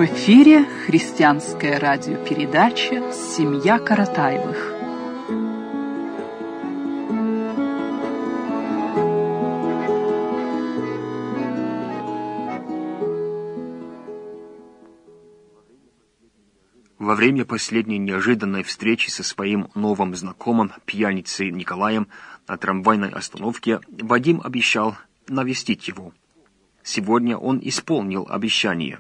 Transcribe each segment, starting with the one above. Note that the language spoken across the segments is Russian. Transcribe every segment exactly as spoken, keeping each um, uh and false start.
В эфире христианская радиопередача «Семья Каратаевых». Во время последней неожиданной встречи со своим новым знакомым, пьяницей Николаем, на трамвайной остановке, Вадим обещал навестить его. Сегодня он исполнил обещание.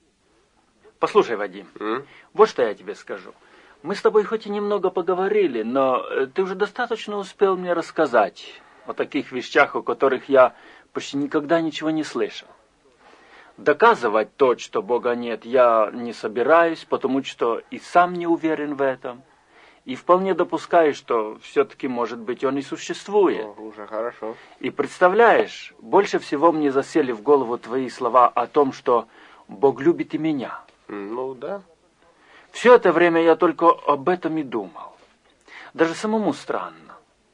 Послушай, Вадим, mm? вот что я тебе скажу. Мы с тобой хоть и немного поговорили, но ты уже достаточно успел мне рассказать о таких вещах, о которых я почти никогда ничего не слышал. Доказывать то, что Бога нет, я не собираюсь, потому что и сам не уверен в этом. И вполне допускаю, что все-таки, может быть, Он и существует. О, уже хорошо. И представляешь, больше всего мне засели в голову твои слова о том, что Бог любит и меня. Ну, да. Все это время я только об этом и думал. Даже самому странно.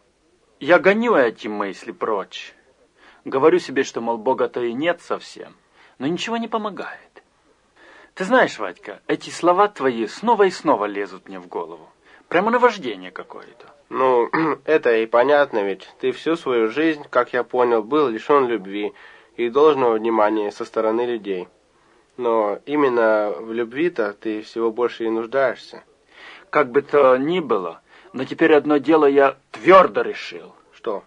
Я гоню эти мысли прочь. Говорю себе, что, мол, Бога-то и нет совсем. Но ничего не помогает. Ты знаешь, Вадька, эти слова твои снова и снова лезут мне в голову. Прямо наваждение какое-то. Ну, это и понятно, ведь ты всю свою жизнь, как я понял, был лишен любви и должного внимания со стороны людей. Но именно в любви-то ты всего больше и нуждаешься. Как бы то ни было, но теперь одно дело я твердо решил. Что?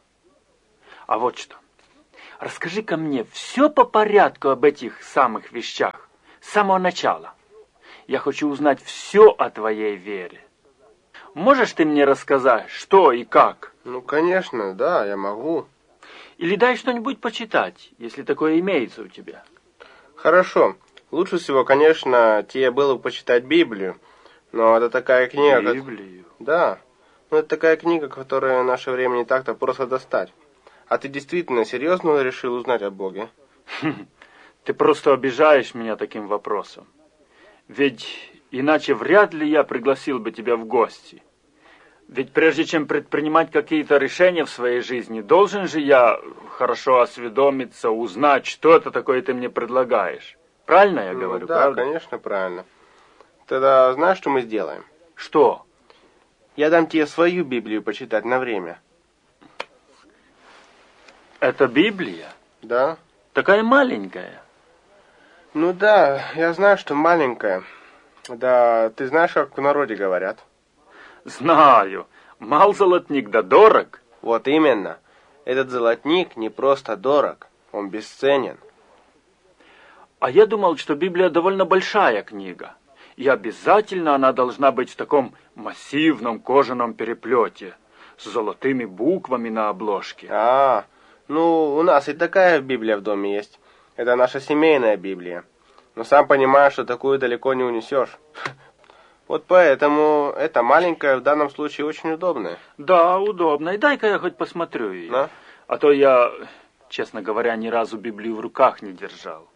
А вот что. Расскажи-ка мне все по порядку об этих самых вещах, с самого начала. Я хочу узнать все о твоей вере. Можешь ты мне рассказать, что и как? Ну, конечно, да, я могу. Или дай что-нибудь почитать, если такое имеется у тебя. Хорошо. Лучше всего, конечно, тебе было бы почитать Библию. Но это такая книга... Библию? Да. Ну, это такая книга, которую в наше время не так-то просто достать. А ты действительно серьезно решил узнать о Боге? Ты просто обижаешь меня таким вопросом. Ведь иначе вряд ли я пригласил бы тебя в гости. Ведь прежде чем предпринимать какие-то решения в своей жизни, должен же я хорошо осведомиться, узнать, что это такое ты мне предлагаешь. Правильно я говорю, ну, да, правда? конечно, правильно. Тогда знаешь, что мы сделаем? Что? Я дам тебе свою Библию почитать на время. Это Библия? Да. Такая маленькая? Ну да, я знаю, что маленькая. Да, ты знаешь, как в народе говорят? Знаю. Мал золотник да дорог. Вот именно. Этот золотник не просто дорог, он бесценен. А я думал, что Библия довольно большая книга. И обязательно она должна быть в таком массивном кожаном переплете, с золотыми буквами на обложке. А, ну, у нас и такая Библия в доме есть. Это наша семейная Библия. Но сам понимаешь, что такую далеко не унесешь. Вот поэтому эта маленькая в данном случае очень удобная. Да, удобно. И дай-ка я хоть посмотрю ее. Да? А то я, честно говоря, ни разу Библию в руках не держал.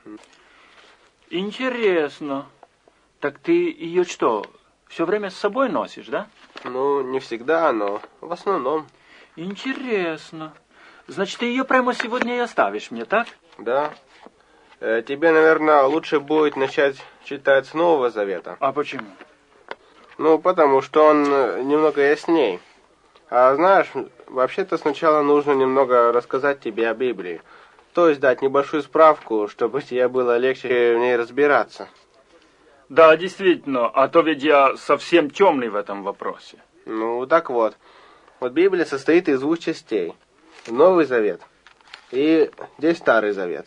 Интересно. Так ты ее что, все время с собой носишь, да? Ну, не всегда, но в основном. Интересно. Значит, ты ее прямо сегодня и оставишь мне, так? Да. Э, тебе, наверное, лучше будет начать читать с Нового Завета. А почему? Ну, потому что он немного ясней. А знаешь, вообще-то сначала нужно немного рассказать тебе о Библии. То есть дать небольшую справку, чтобы тебе было легче в ней разбираться. Да, действительно, а то ведь я совсем темный в этом вопросе. Ну, так вот. Вот Библия состоит из двух частей. Новый Завет и здесь Старый Завет.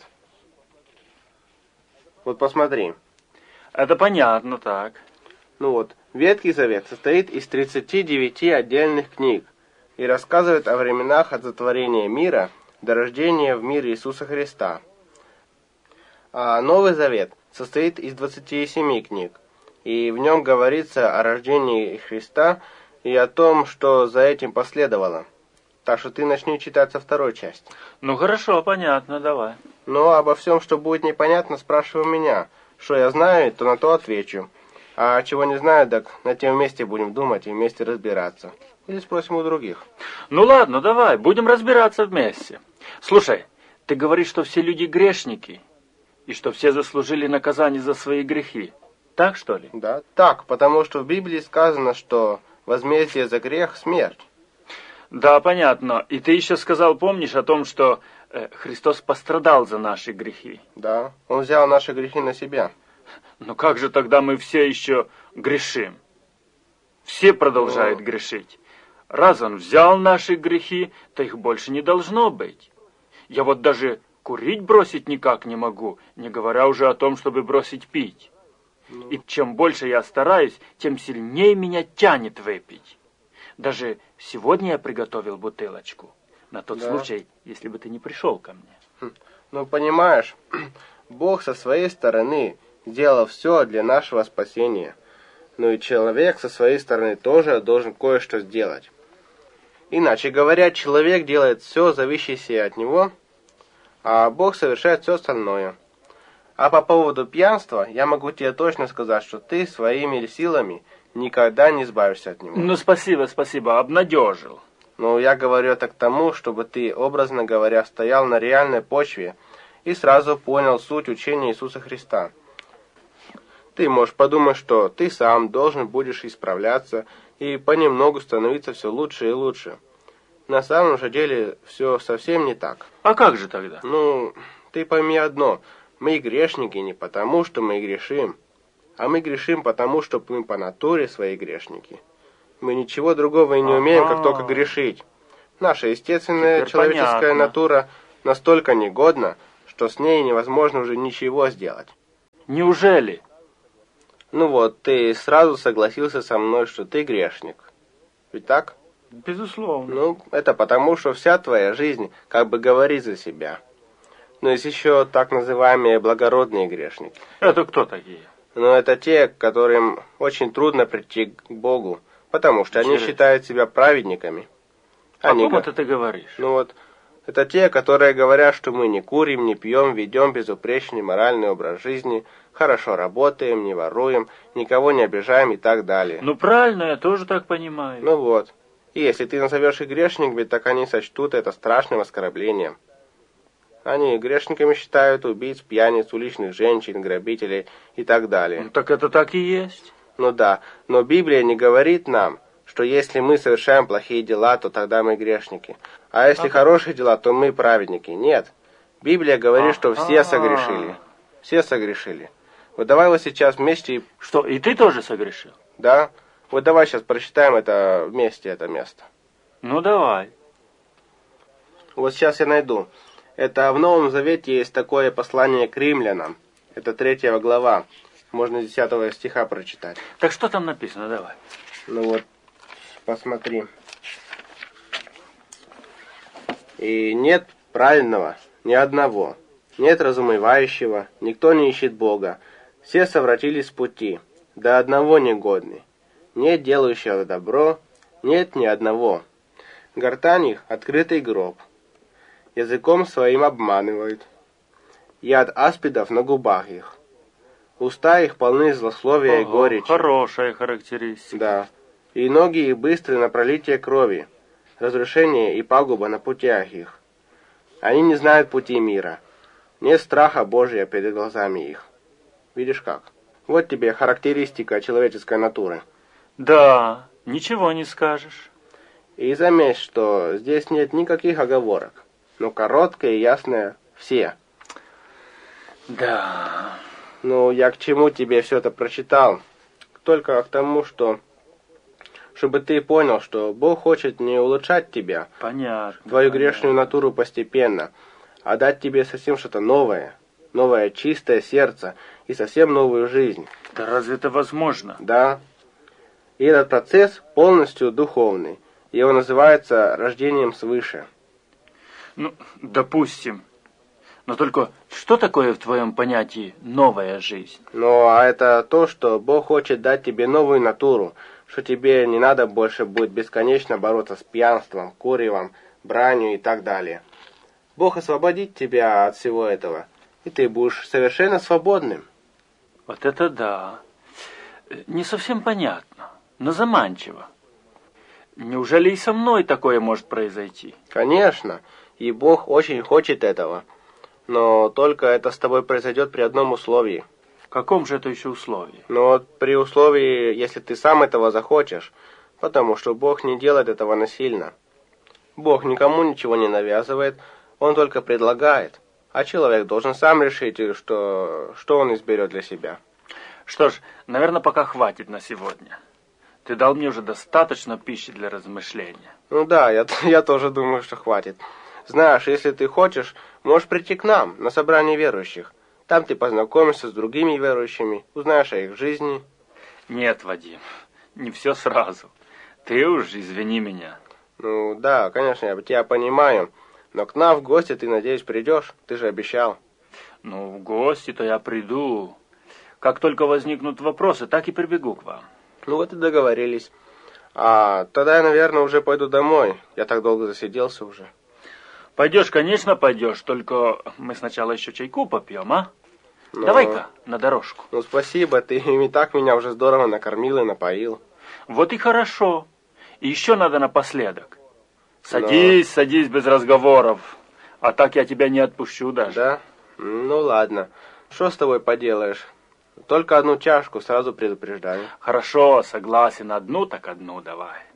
Вот посмотри. Это понятно, так. Ну вот, Ветхий Завет состоит из тридцати девяти отдельных книг и рассказывает о временах от сотворения мира до рождения в мир Иисуса Христа. А Новый Завет состоит из двадцати семи книг, и в нем говорится о рождении Христа и о том, что за этим последовало. Так что ты начни читать со второй части. Ну хорошо, понятно, давай. Ну, обо всем, что будет непонятно, спрашивай меня. Что я знаю, то на то отвечу. А чего не знаю, так на тем вместе будем думать и вместе разбираться. Или спросим у других. Ну ладно, давай, будем разбираться вместе. Слушай, ты говоришь, что все люди грешники. И что все заслужили наказание за свои грехи. Так, что ли? Да, так, потому что в Библии сказано, что возмездие за грех – смерть. Да, понятно. И ты еще сказал, помнишь, о том, что э, Христос пострадал за наши грехи? Да, Он взял наши грехи на себя. Но как же тогда мы все еще грешим? Все продолжают О. грешить. Раз Он взял наши грехи, то их больше не должно быть. Я вот даже курить бросить никак не могу, не говоря уже о том, чтобы бросить пить. Ну. И чем больше я стараюсь, тем сильнее меня тянет выпить. Даже сегодня я приготовил бутылочку, на тот да. случай, если бы ты не пришел ко мне. Ну, понимаешь, Бог со своей стороны сделал все для нашего спасения. Ну и человек со своей стороны тоже должен кое-что сделать. Иначе говоря, человек делает все, зависящее от него, а Бог совершает все остальное. А по поводу пьянства, я могу тебе точно сказать, что ты своими силами никогда не избавишься от него. Ну, спасибо, спасибо, обнадежил. Ну, я говорю это к тому, чтобы ты, образно говоря, стоял на реальной почве и сразу понял суть учения Иисуса Христа. Ты можешь подумать, что ты сам должен будешь исправляться и понемногу становиться все лучше и лучше. На самом же деле все совсем не так. А как же тогда? Ну, ты пойми одно. Мы грешники не потому, что мы грешим, а мы грешим потому, что мы по натуре свои грешники. Мы ничего другого и не ага. умеем, как только грешить. Наша естественная Теперь человеческая понятно. натура настолько негодна, что с ней невозможно уже ничего сделать. Неужели? Ну вот, ты сразу согласился со мной, что ты грешник. Ведь так? Безусловно. Ну, это потому, что вся твоя жизнь как бы говорит за себя. Но есть еще так называемые благородные грешники. Это кто такие? Ну, это те, которым очень трудно прийти к Богу, потому что Интересно. они считают себя праведниками. О ком это ты говоришь? Ну вот, это те, которые говорят, что мы не курим, не пьем, ведем безупречный моральный образ жизни, хорошо работаем, не воруем, никого не обижаем и так далее. Ну правильно, я тоже так понимаю. Ну вот. И если ты назовешь их грешниками, так они сочтут это страшным оскорблением. Они грешниками считают убийц, пьяниц, уличных женщин, грабителей и так далее. Ну, так это так и есть. Ну да, но Библия не говорит нам, что если мы совершаем плохие дела, то тогда мы грешники. А если ага. хорошие дела, то мы праведники. Нет. Библия говорит, ага. что все согрешили. Все согрешили. Вот давай вот сейчас вместе... Что, и ты тоже согрешил? Да. Вот давай сейчас прочитаем это вместе, это место. Ну давай. Вот сейчас я найду. Это в Новом Завете есть такое послание к римлянам. Это третья глава. Можно с десятого стиха прочитать. Так что там написано? Давай. Ну вот, посмотри. И нет праведного ни одного, нет разумевающего, никто не ищет Бога. Все совратились с пути, до одного негодны. Нет делающего добро, нет ни одного. Гортань их — открытый гроб. Языком своим обманывают. Яд аспидов на губах их. Уста их полны злословия Ого, и горечи. Хорошая характеристика. Да. И ноги их быстры на пролитие крови, разрушение и пагуба на путях их. Они не знают пути мира. Нет страха Божия перед глазами их. Видишь как? Вот тебе характеристика человеческой натуры. Да, ничего не скажешь. И заметь, что здесь нет никаких оговорок. Но короткое и ясное все. Да. Ну, я к чему тебе все это прочитал? Только к тому, что... Чтобы ты понял, что Бог хочет не улучшать тебя, понятно, твою понятно. грешную натуру постепенно, а дать тебе совсем что-то новое, новое чистое сердце и совсем новую жизнь. Да разве это возможно? Да. И этот процесс полностью духовный. Его называется рождением свыше. Ну, допустим. Но только что такое в твоем понятии новая жизнь? Ну, а это то, что Бог хочет дать тебе новую натуру, что тебе не надо больше будет бесконечно бороться с пьянством, куревом, бранью и так далее. Бог освободит тебя от всего этого, и ты будешь совершенно свободным. Вот это да. Не совсем понятно, но заманчиво. Неужели и со мной такое может произойти? Конечно, и Бог очень хочет этого. Но только это с тобой произойдет при одном условии. В каком же это еще условии? Ну вот при условии, если ты сам этого захочешь, потому что Бог не делает этого насильно. Бог никому ничего не навязывает, Он только предлагает, а человек должен сам решить, что, что он изберет для себя. Что ж, наверное, пока хватит на сегодня. Ты дал мне уже достаточно пищи для размышления. Ну да, я, я тоже думаю, что хватит. Знаешь, если ты хочешь, можешь прийти к нам на собрание верующих. Там ты познакомишься с другими верующими, узнаешь о их жизни. Нет, Вадим, не все сразу. Ты уж извини меня. Ну да, конечно, я тебя понимаю. Но к нам в гости ты, надеюсь, придешь? Ты же обещал. Ну, в гости-то я приду. Как только возникнут вопросы, так и прибегу к вам. Ну вот и договорились. А тогда я, наверное, уже пойду домой. Я так долго засиделся уже. Пойдешь, конечно, пойдешь, только мы сначала еще чайку попьем, а? Но... Давай-ка на дорожку. Ну спасибо, ты и так меня уже здорово накормил и напоил. Вот и хорошо. И еще надо напоследок. Садись, Но... садись без разговоров. А так я тебя не отпущу даже. Да? Ну ладно. Что с тобой поделаешь? Только одну чашку, сразу предупреждаю. Хорошо, согласен. Одну так одну давай.